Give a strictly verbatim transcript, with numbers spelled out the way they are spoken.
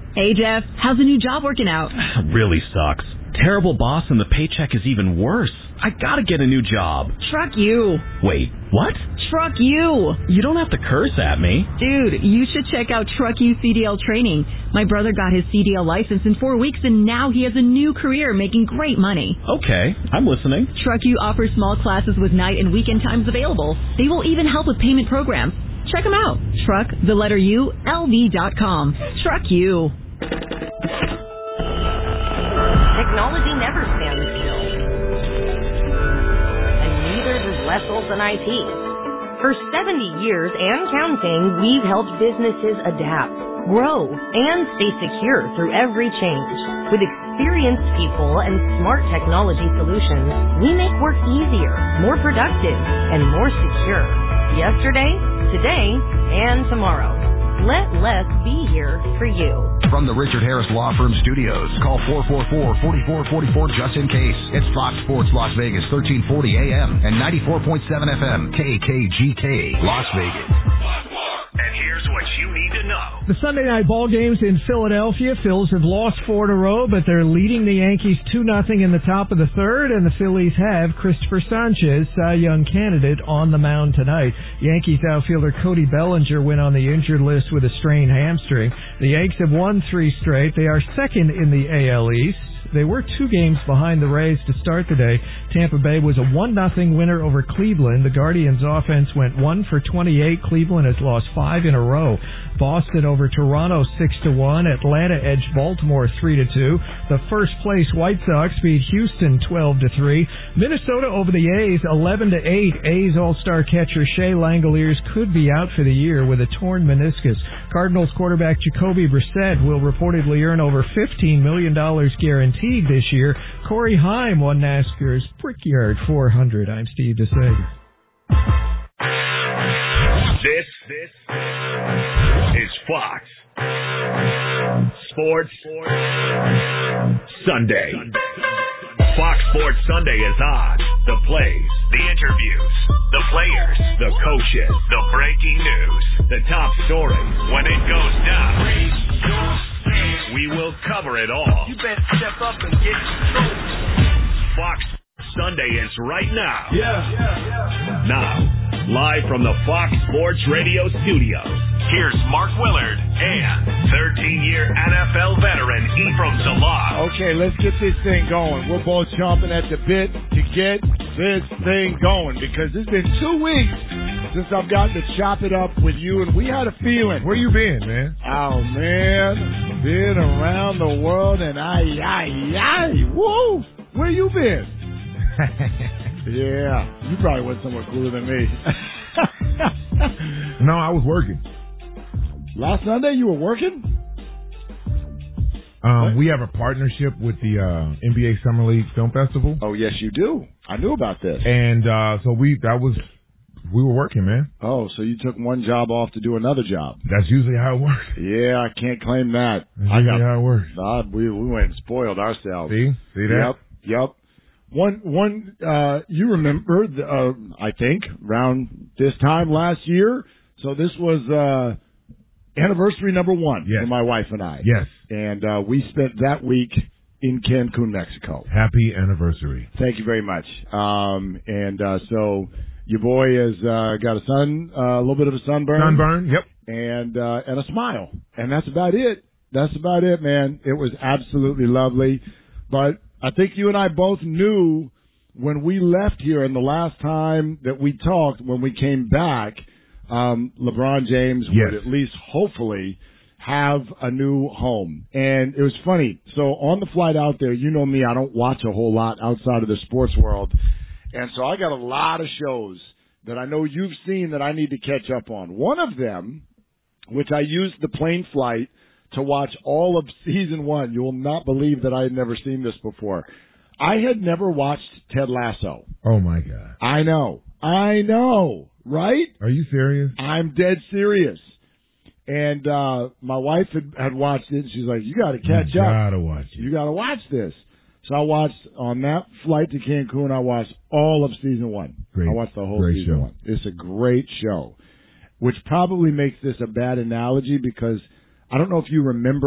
Hey, Jeff. How's the new job working out? Really sucks. Terrible boss and the paycheck is even worse. I gotta get a new job. Truck you. Wait, what? Truck you. You don't have to curse at me. Dude, you should check out Truck You C D L training. My brother got his C D L license in four weeks and now he has a new career making great money. Okay, I'm listening. Truck You offers small classes with night and weekend times available. They will even help with payment programs. Check them out. Truck, the letter U, L V dot com. Truck You. Technology never stands still. And neither does Less Olson I T. For seventy years and counting, we've helped businesses adapt, grow, and stay secure through every change. With experienced people and smart technology solutions, we make work easier, more productive, and more secure. Yesterday, today, and tomorrow. Let Les be here for you. From the Richard Harris Law Firm Studios, call four four four, four four four four just in case. It's Fox Sports Las Vegas, thirteen forty A M and ninety-four point seven F M, K K G K, Las Vegas. And here's what you need to know. The Sunday night ball games in Philadelphia. Phils have lost four in a row, but they're leading the Yankees two nothing in the top of the third, and the Phillies have Christopher Sanchez, Cy Young candidate, on the mound tonight. Yankees outfielder Cody Bellinger went on the injured list with a strained hamstring. The Yanks have won three straight. They are second in the A L East. They were two games behind the Rays to start the day. Tampa Bay was a one nothing winner over Cleveland. The Guardians' offense went one for twenty-eight. Cleveland has lost five in a row. Boston over Toronto six to one. Atlanta edged Baltimore three to two. The first place White Sox beat Houston twelve to three. Minnesota over the A's eleven to eight. A's All-Star catcher Shea Langoliers could be out for the year with a torn meniscus. Cardinals quarterback Jacoby Brissett will reportedly earn over fifteen million dollars guaranteed this year. Corey Haim won NASCAR's Brickyard four hundred. I'm Steve DeSager. This, this is Fox Sports Sunday. Fox Sports Sunday is on. The plays, the interviews, the players, the coaches, the breaking news, the top stories when it goes down. We will cover it all. You better step up and get control. Fox Sunday is right now. Yeah. yeah, yeah. Now, live from the Fox Sports Radio studios, here's Mark Willard and thirteen-year N F L veteran Ephraim Zalab. Okay, let's get this thing going. We're both chomping at the bit to get this thing going because it's been two weeks since I've gotten to chop it up with you, and we had a feeling. Where you been, man? Oh, man. Been around the world, and I, I, I, woo! Where you been? Yeah, you probably went somewhere cooler than me. No, I was working. Last Sunday, you were working? Um, we have a partnership with the uh, N B A Summer League Film Festival. Oh, yes, you do. I knew about this. And uh, so we that was we were working, man. Oh, so you took one job off to do another job. That's usually how it works. Yeah, I can't claim that. That's I usually got, how it works. Uh, we we went and spoiled ourselves. See, see that? Yep, yep. One one. Uh, you remember? The, uh, I think around this time last year. So this was uh, anniversary number one yes. for my wife and I. Yes. And uh, we spent that week in Cancun, Mexico. Happy anniversary. Thank you very much. Um, and uh, so your boy has uh, got a sun, uh, a little bit of a sunburn. Sunburn, yep. And uh, and a smile. And that's about it. That's about it, man. It was absolutely lovely. But I think you and I both knew when we left here and the last time that we talked, when we came back, um, LeBron James yes. would at least hopefully have a new home. And it was funny. So on the flight out there, you know me, I don't watch a whole lot outside of the sports world. And so I got a lot of shows that I know you've seen that I need to catch up on. One of them, which I used the plane flight to watch all of season one. You will not believe that I had never seen this before. I had never watched Ted Lasso. Oh, my God. I know. I know. Right? Are you serious? I'm dead serious. And uh my wife had, had watched it. She's like, you got to catch you up. You got to watch it. You got to watch this. So I watched, on that flight to Cancun, I watched all of season one. Great. I watched the whole great season show. one. It's a great show, which probably makes this a bad analogy because I don't know if you remember